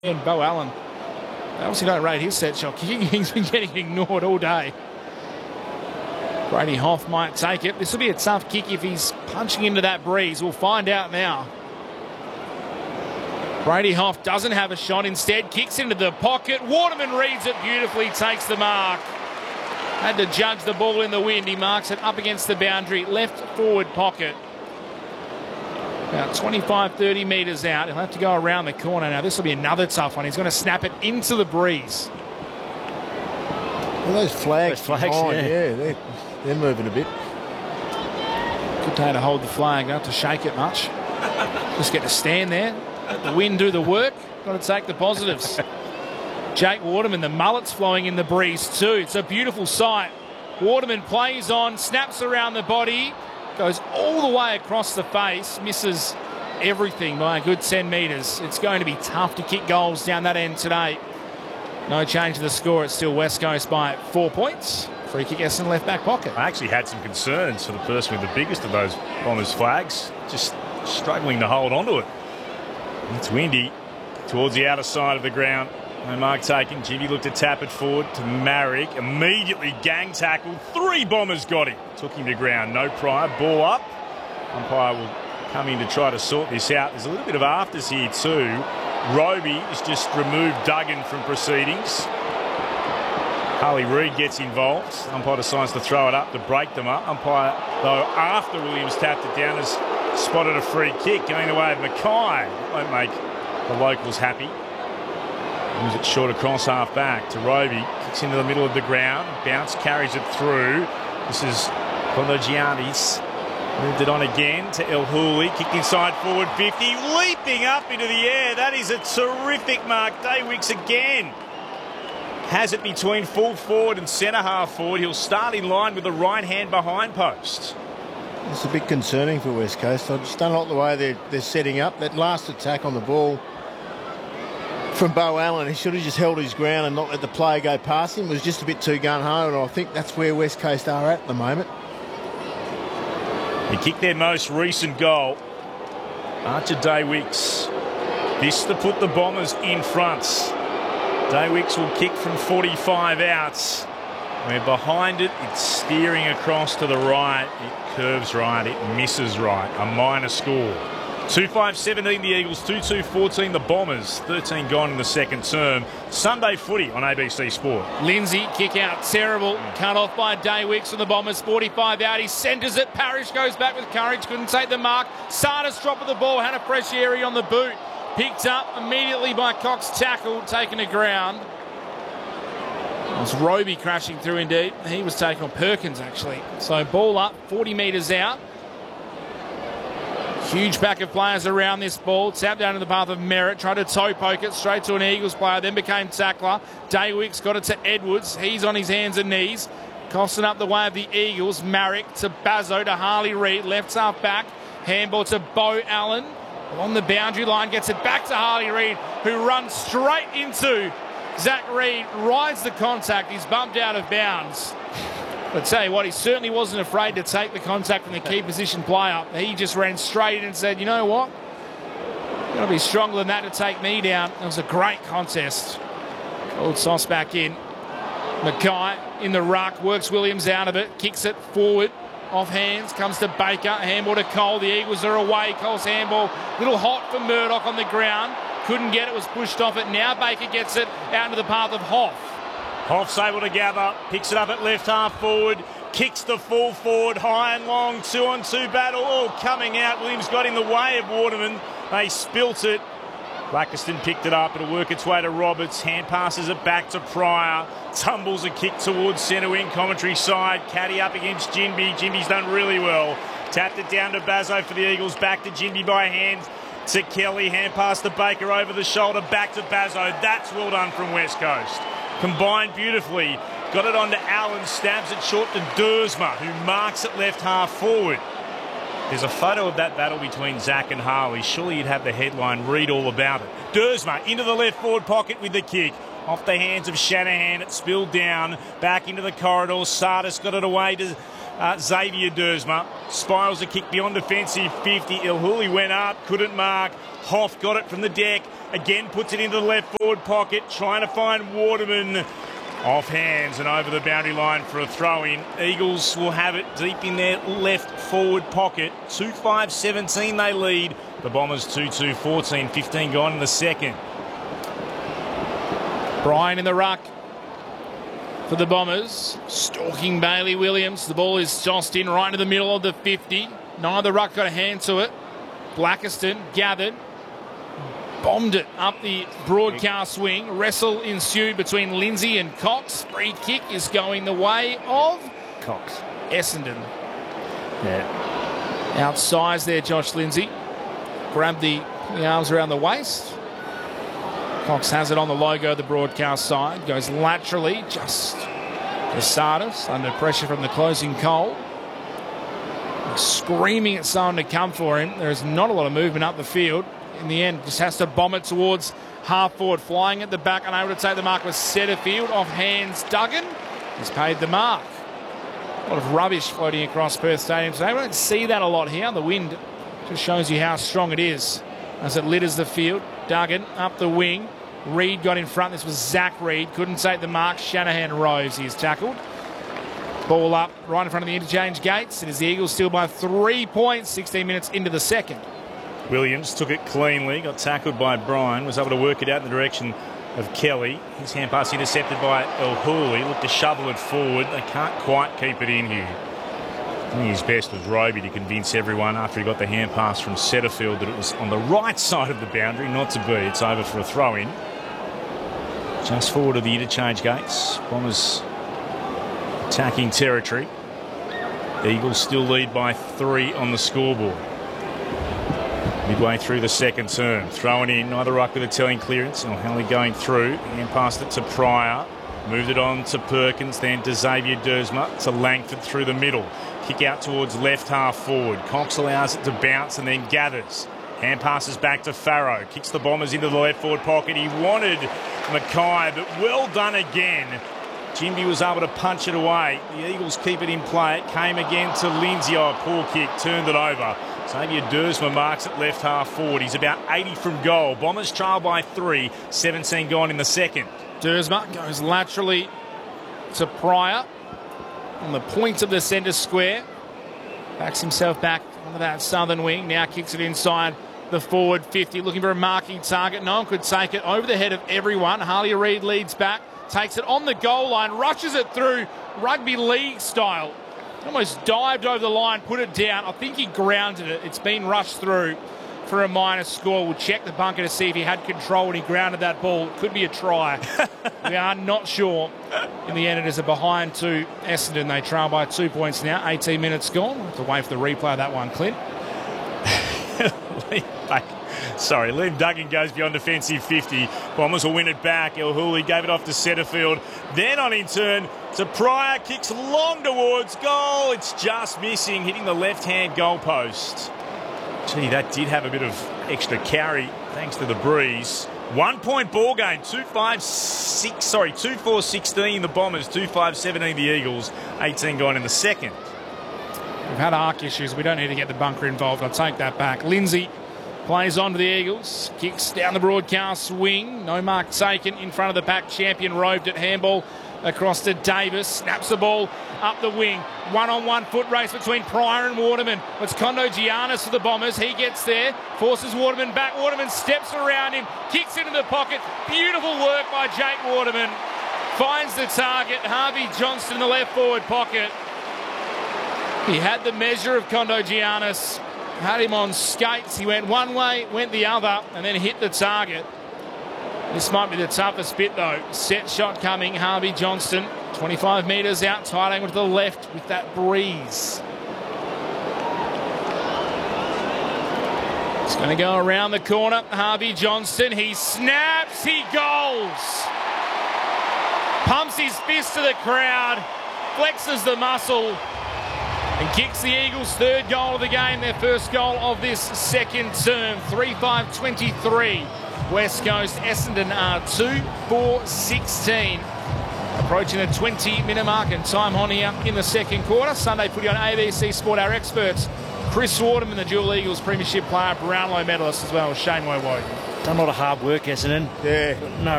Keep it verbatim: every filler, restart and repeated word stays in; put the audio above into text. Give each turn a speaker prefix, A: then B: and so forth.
A: And Bo Allen, they obviously don't rate his set shot kicking. He's been getting ignored all day. Brady Hough might take it. This will be a tough kick if he's punching into that breeze. We'll find out now. Brady Hough doesn't have a shot. Instead, kicks into the pocket. Waterman reads it beautifully, takes the mark. Had to judge the ball in the wind. He marks it up against the boundary, left forward pocket. About twenty-five, thirty metres out. He'll have to go around the corner. Now, this will be another tough one. He's going to snap it into the breeze.
B: Well, those flags,
A: those flags
B: behind,
A: yeah,
B: yeah they're, they're moving a bit.
A: Good day to hold the flag. Don't have to shake it much. Just get to stand there. Let the wind do the work. Got to take the positives. Jake Waterman, the mullet's flowing in the breeze too. It's a beautiful sight. Waterman plays on, snaps around the body, goes all the way across the face, misses everything by a good ten metres. It's going to be tough to kick goals down that end today. No change to the score. It's still West Coast by four points. Free kick Essendon left back pocket.
C: I actually had some concerns for the person with the biggest of those Bombers flags. Just struggling to hold on to it. It's windy towards the outer side of the ground. No mark taken. Jimmy looked to tap it forward to Marrick. Immediately gang tackled. Three Bombers got him. Took him to ground. No prior. Ball up. Umpire will come in to try to sort this out. There's a little bit of afters here too. Roby has just removed Duggan from proceedings. Harley Reid gets involved. Umpire decides to throw it up to break them up. Umpire, though, after Williams tapped it down, has spotted a free kick going the way of Mackay. Won't make the locals happy. Moves it short across half back to Roby. Kicks into the middle of the ground. Bounce carries it through. This is Kologiannis. Moved it on again to El Houli. Kicked inside forward fifty. Leaping up into the air. That is a terrific mark. Daywicks again. Has it between full forward and centre half forward. He'll start in line with the right hand behind post.
B: It's a bit concerning for West Coast. I just don't like the way they're, they're setting up. That last attack on the ball from Bo Allen, he should have just held his ground and not let the player go past him. It was just a bit too gun-ho, and I think that's where West Coast are at the moment.
C: They kicked their most recent goal. Archer Daywicks. This to put the Bombers in front. Daywicks will kick from forty-five out. We're behind it. It's steering across to the right. It curves right. It misses right. A minor score. two five seventeen the Eagles, two two fourteen the Bombers. thirteen gone in the second term. Sunday footy on A B C Sport.
A: Lindsay, kick out, terrible. Cut off by Daywicks from the Bombers. forty-five out. He centres it. Parrish goes back with courage. Couldn't take the mark. Sardis dropped the ball. Had a fresh area on the boot. Picked up immediately by Cox. Tackle. Taken to ground. It was Roby crashing through indeed. He was taken on Perkins actually. So ball up, forty metres out. Huge pack of players around this ball. Tapped down to the path of Merritt. Tried to toe poke it straight to an Eagles player. Then became tackler. Daywicks got it to Edwards. He's on his hands and knees. Costing up the way of the Eagles. Marrick to Bazzo to Harley Reid. Left half back. Handball to Bo Allen. On the boundary line. Gets it back to Harley Reid, who runs straight into Zach Reid. Rides the contact. He's bumped out of bounds. But tell you what, he certainly wasn't afraid to take the contact from the key position player. He just ran straight in and said, you know what? You've got to be stronger than that to take me down. It was a great contest. Old Sauce back in. Mackay in the ruck, works Williams out of it, kicks it forward, off hands, comes to Baker, handball to Cole. The Eagles are away. Cole's handball, little hot for Murdoch on the ground. Couldn't get it, was pushed off it. Now Baker gets it out into the path of Hough.
C: Hoff's able to gather, picks it up at left half forward, kicks the full forward, high and long, two on two battle, all coming out. Williams got in the way of Waterman. They spilt it. Blackiston picked it up. It'll work its way to Roberts. Hand passes it back to Pryor. Tumbles a kick towards centre wing, commentary side. Caddy up against Jinby. Jinby's done really well. Tapped it down to Bazzo for the Eagles. Back to Jinby by hand to Kelly. Hand pass to Baker over the shoulder. Back to Bazzo. That's well done from West Coast. Combined beautifully. Got it on to Allen. Stabs it short to Dersma, who marks it left half forward. There's a photo of that battle between Zach and Harley. Surely you'd have the headline, read all about it. Dersma into the left forward pocket with the kick. Off the hands of Shanahan. It spilled down. Back into the corridor. Sardis got it away to uh, Xavier Dersma. Spirals a kick beyond defensive fifty. El Houli went up. Couldn't mark. Hough got it from the deck. Again, puts it into the left forward pocket, trying to find Waterman. Off hands and over the boundary line for a throw-in. Eagles will have it deep in their left forward pocket. two five seventeen they lead. The Bombers two two fourteen. fifteen gone in the second.
A: Bryan in the ruck for the Bombers. Stalking Bailey Williams. The ball is tossed in right into the middle of the fifty. Neither ruck got a hand to it. Blackiston gathered. Bombed it up the broadcast wing. Wrestle ensued between Lindsay and Cox. Free kick is going the way of
B: Cox.
A: Essendon.
B: Yeah.
A: Outsize there, Josh Lindsay. Grabbed the, the arms around the waist. Cox has it on the logo of the broadcast side. Goes laterally, just Posadas under pressure from the closing goal. Screaming at someone to come for him. There's not a lot of movement up the field. In the end, just has to bomb it towards half forward. Flying at the back, unable to take the mark was Setterfield. Off hands, Duggan. He's paid the mark. A lot of rubbish floating across Perth Stadium today. We don't see that a lot here. The wind just shows you how strong it is as it litters the field. Duggan up the wing. Reid got in front. This was Zach Reid. Couldn't take the mark. Shanahan rose. He is tackled. Ball up right in front of the interchange gates. It is the Eagles still by three points. sixteen minutes into the second.
C: Williams took it cleanly, got tackled by Bryan, was able to work it out in the direction of Kelly. His hand pass intercepted by El Hooley, looked to shovel it forward. They can't quite keep it in here. I think his best was Roby to convince everyone after he got the hand pass from Setterfield that it was on the right side of the boundary, not to be. It's over for a throw-in. Just forward of the interchange gates. Bombers attacking territory. The Eagles still lead by three on the scoreboard. Midway through the second term, throwing in, neither ruck with a telling clearance. O'Haley going through, and passed it to Pryor. Moved it on to Perkins, then to Xavier Dersma, to Langford through the middle. Kick out towards left half forward. Cox allows it to bounce and then gathers. Hand passes back to Farrow. Kicks the Bombers into the left forward pocket. He wanted Mackay, but well done again. Jimby was able to punch it away. The Eagles keep it in play. It came again to Lindsay. Oh, poor kick, turned it over. Xavier Dersma marks it left half forward. He's about eighty from goal. Bombers trail by three. seventeen gone in the second.
A: Dersma goes laterally to Pryor on the point of the centre square. Backs himself back onto that southern wing. Now kicks it inside the forward fifty. Looking for a marking target. No one could take it over the head of everyone. Harley Reid leads back. Takes it on the goal line. Rushes it through rugby league style. Almost dived over the line, put it down. I think he grounded it. It's been rushed through for a minor score. We'll check the bunker to see if he had control when he grounded that ball. It could be a try. We are not sure. In the end, it is a behind to Essendon. They trail by two points now. eighteen minutes gone. We'll have to wait for the replay of that one, Clint.
C: back. Sorry, Liam Duggan goes beyond defensive fifty. Bombers will win it back. El Hooley gave it off to Setterfield. Then on in turn to Pryor. Kicks long towards goal. It's just missing, hitting the left-hand goalpost. Gee, that did have a bit of extra carry thanks to the breeze. One-point ball game. two five six, sorry, two four sixteen the Bombers, two five seventeen the Eagles. eighteen gone in the second.
A: We've had arc issues. We don't need to get the bunker involved. I'll take that back. Lindsay plays on to the Eagles. Kicks down the broadcast wing. No mark taken in front of the pack. Champion roved at handball across to Davis. Snaps the ball up the wing. One-on-one foot race between Pryor and Waterman. It's Kondogiannis for the Bombers. He gets there. Forces Waterman back. Waterman steps around him. Kicks into the pocket. Beautiful work by Jake Waterman. Finds the target. Harvey Johnston in the left forward pocket. He had the measure of Kondogiannis. Had him on skates. He went one way, went the other, and then hit the target. This might be the toughest bit, though. Set shot coming. Harvey Johnston, twenty-five metres out, tight angle to the left with that breeze. It's going to go around the corner. Harvey Johnston, he snaps, he goals. Pumps his fist to the crowd, flexes the muscle, and kicks the Eagles' third goal of the game, their first goal of this second term. three five twenty-three. West Coast, Essendon are two four sixteen. Approaching the twenty minute mark and time on here in the second quarter. Sunday footy on A B C Sport. Our experts, Chris Waterman, the dual Eagles premiership player, Brownlow medalist as well, Shane Woewodin.
D: Done a lot of hard work, Essendon.
B: Yeah.
D: No